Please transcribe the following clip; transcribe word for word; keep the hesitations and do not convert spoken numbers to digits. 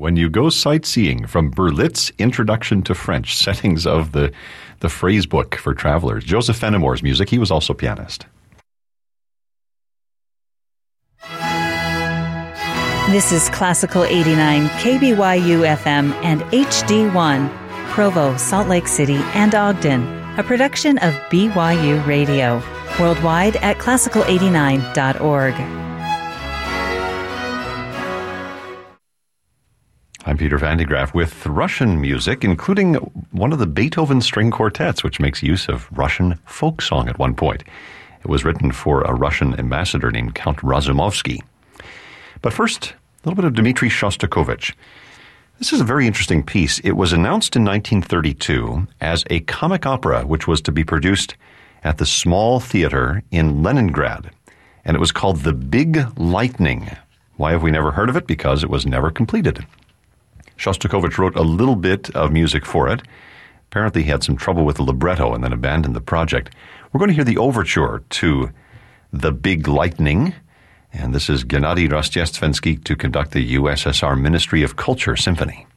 when you go sightseeing from Berlitz Introduction to French, settings of the, the phrase book for travelers. Joseph Fenimore's music. He was also pianist. This is Classical eighty-nine, K B Y U F M and H D one, Provo, Salt Lake City, and Ogden, a production of B Y U Radio. Worldwide at classical eighty-nine dot org. I'm Peter Van de Graaff with Russian music, including one of the Beethoven string quartets, which makes use of Russian folk song at one point. It was written for a Russian ambassador named Count Razumovsky. But first, a little bit of Dmitri Shostakovich. This is a very interesting piece. It was announced in nineteen thirty-two as a comic opera, which was to be produced at the Small Theater in Leningrad, and it was called The Big Lightning. Why have we never heard of it? Because it was never completed. Shostakovich wrote a little bit of music for it. Apparently he had some trouble with the libretto and then abandoned the project. We're going to hear the overture to The Big Lightning, and this is Gennady Rostchestvensky to conduct the U S S R Ministry of Culture Symphony.